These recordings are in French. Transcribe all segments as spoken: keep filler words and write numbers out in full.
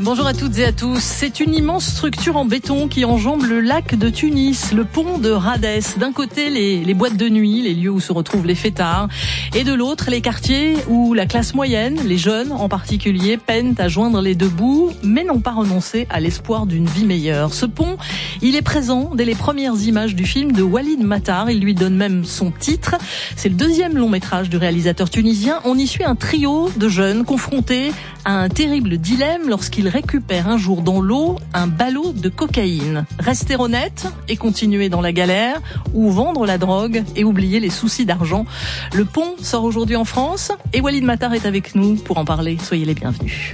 Bonjour à toutes et à tous. C'est une immense structure en béton qui enjambe le lac de Tunis, le pont de Rhadès. D'un côté, les, les boîtes de nuit, les lieux où se retrouvent les fêtards, et de l'autre, les quartiers où la classe moyenne, les jeunes en particulier, peinent à joindre les deux bouts, mais n'ont pas renoncé à l'espoir d'une vie meilleure. Ce pont, il est présent dès les premières images du film de Walid Matar. Il lui donne même son titre. C'est le deuxième long métrage du réalisateur tunisien. On y suit un trio de jeunes confrontés à un terrible dilemme lorsqu'ils récupèrent un jour dans l'eau un ballot de cocaïne. Rester honnête et continuer dans la galère, ou vendre la drogue et oublier les soucis d'argent. Le pont sort aujourd'hui en France et Walid Matar est avec nous pour en parler. Soyez les bienvenus.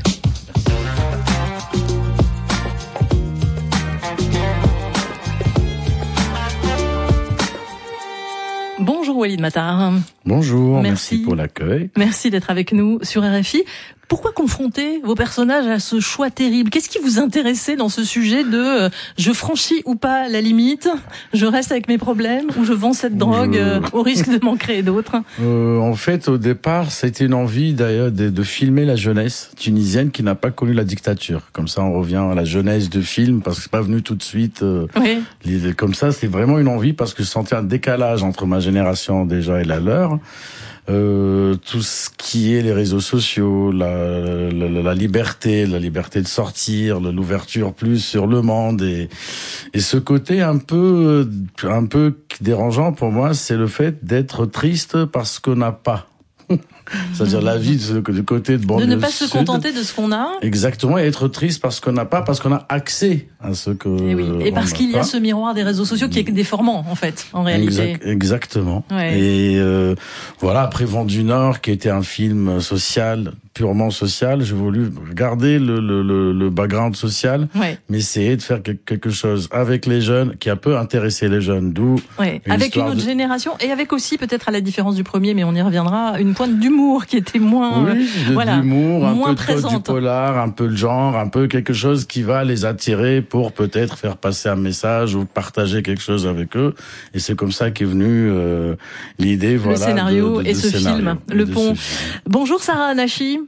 Bonjour Walid Matar. Bonjour, merci, merci pour l'accueil. Merci d'être avec nous sur R F I. Pourquoi confronter vos personnages à ce choix terrible ? Qu'est-ce qui vous intéressait dans ce sujet de euh, je franchis ou pas la limite, je reste avec mes problèmes ou je vends cette drogue je... euh, au risque de m'en créer d'autres ? euh, En fait, au départ, c'était une envie d'ailleurs de, de filmer la jeunesse tunisienne qui n'a pas connu la dictature. Comme ça, on revient à la jeunesse de film parce que c'est pas venu tout de suite. Euh, oui. les, comme ça, c'est vraiment une envie parce que je sentais un décalage entre ma génération déjà et la leur. Euh, tout ce qui est les réseaux sociaux, la, la, la liberté, la liberté de sortir, l'ouverture plus sur le monde et, et ce côté un peu, un peu dérangeant pour moi, c'est le fait d'être triste parce qu'on n'a pas. C'est-à-dire la vie du côté de banlieue de ne pas sud, se contenter de ce qu'on a. Exactement, et être triste parce qu'on n'a pas, parce qu'on a accès à ce que. Et oui, et parce qu'il y a ce miroir des réseaux sociaux qui est déformant en fait, en réalité. Exact, exactement. Ouais. Et euh, voilà, après Vent du Nord, qui était un film social, purement social, j'ai voulu garder le le le, le background social, ouais. mais essayer de faire quelque chose avec les jeunes qui a peu intéressé les jeunes, d'où. Ouais. Une avec une autre de... génération et avec aussi peut-être à la différence du premier, mais on y reviendra, une pointe d'humour qui était moins, oui, de, voilà, d'humour, un moins peu de du polar, un peu le genre, un peu quelque chose qui va les attirer pour peut-être faire passer un message ou partager quelque chose avec eux. Et c'est comme ça qu'est venue euh, l'idée, le voilà, scénario de, de, et de ce scénario, film, Le Pont. Film. Bonjour Sarah Anachi.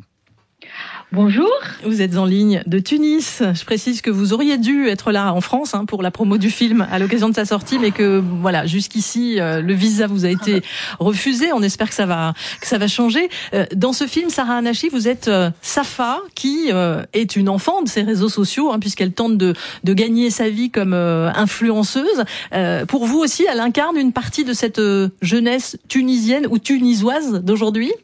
Bonjour. Vous êtes en ligne de Tunis. Je précise que vous auriez dû être là en France hein, pour la promo du film à l'occasion de sa sortie, mais que voilà, jusqu'ici euh, le visa vous a été refusé. On espère que ça va que ça va changer. Euh, dans ce film, Sarah Anachi, vous êtes euh, Safa, qui euh, est une enfant de ces réseaux sociaux, hein, puisqu'elle tente de de gagner sa vie comme euh, influenceuse. Euh, pour vous aussi, elle incarne une partie de cette euh, jeunesse tunisienne ou tunisoise d'aujourd'hui.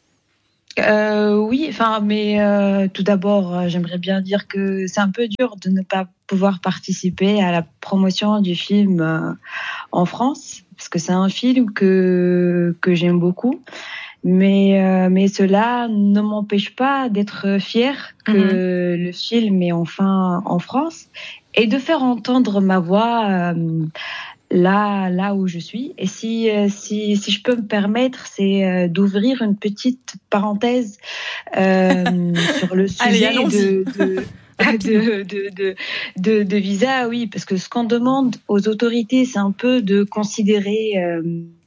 Euh, oui, enfin, mais euh, tout d'abord, euh, j'aimerais bien dire que c'est un peu dur de ne pas pouvoir participer à la promotion du film euh, en France, parce que c'est un film que que j'aime beaucoup. Mais euh, mais cela ne m'empêche pas d'être fière que mmh. le film est enfin en France et de faire entendre ma voix. Euh, là là où je suis et si si si je peux me permettre, c'est d'ouvrir une petite parenthèse euh, sur le sujet Allez, de, de De, de, de, de, de visa, oui, parce que ce qu'on demande aux autorités, c'est un peu de considérer euh,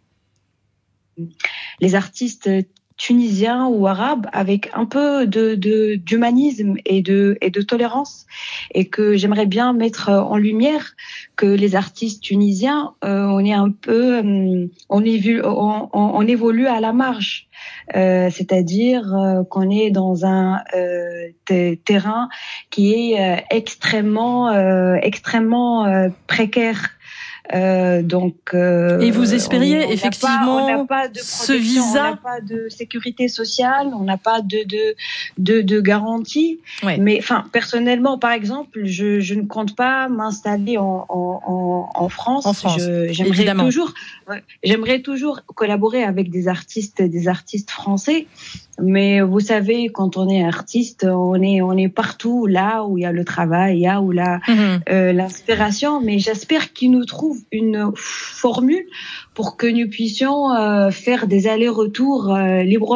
les artistes tunisiens ou arabes avec un peu de, de d'humanisme et de et de tolérance, et que j'aimerais bien mettre en lumière que les artistes tunisiens, euh, on est un peu, euh, on, évolue, on, on évolue à la marge, euh, c'est-à-dire euh, qu'on est dans un euh, t- terrain qui est euh, extrêmement, euh, extrêmement euh, précaire. Euh, donc, euh, et vous espériez on, on effectivement n'a pas, on n'a pas de ce visa, on n'a pas de sécurité sociale, on n'a pas de de de, de garantie. Ouais. Mais enfin, personnellement, par exemple, je, je ne compte pas m'installer en en en France. En France, je, j'aimerais évidemment. toujours, ouais, j'aimerais toujours collaborer avec des artistes, des artistes français. Mais vous savez, quand on est artiste, on est on est partout, là où il y a le travail, là où la mmh. euh, l'inspiration. Mais j'espère qu'ils nous trouvent une formule pour que nous puissions euh, faire des allers-retours euh, librement.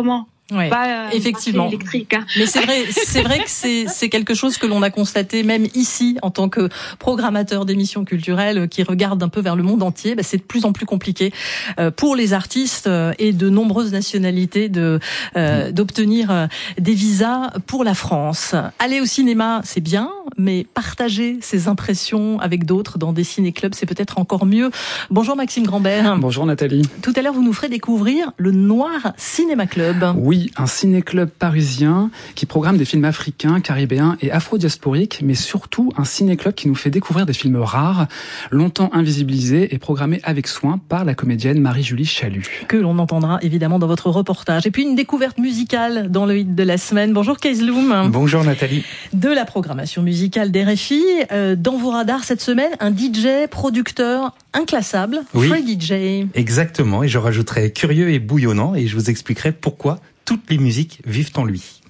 Ouais, pas effectivement. Électrique. Hein. Mais c'est vrai, c'est vrai que c'est c'est quelque chose que l'on a constaté même ici en tant que programmateur d'émissions culturelles qui regarde un peu vers le monde entier. Bah, c'est de plus en plus compliqué euh, pour les artistes et de nombreuses nationalités de euh, d'obtenir des visas pour la France. Aller au cinéma, c'est bien, mais partager ses impressions avec d'autres dans des ciné-clubs, c'est peut-être encore mieux. Bonjour Maxime Grambert. Bonjour Nathalie. Tout à l'heure, vous nous ferez découvrir le Noir Cinéma Club. Oui, un ciné-club parisien qui programme des films africains, caribéens et afro-diasporiques, mais surtout un ciné-club qui nous fait découvrir des films rares, longtemps invisibilisés et programmés avec soin par la comédienne Marie-Julie Chalut. Que l'on entendra évidemment dans votre reportage. Et puis une découverte musicale dans le hit de la semaine. Bonjour Kaisloum. Bonjour Nathalie. De la programmation musicale d'R F I. Euh, dans vos radars cette semaine, un D J, producteur inclassable, oui, Free D J. Exactement, et je rajouterai curieux et bouillonnant, et je vous expliquerai pourquoi toutes les musiques vivent en lui.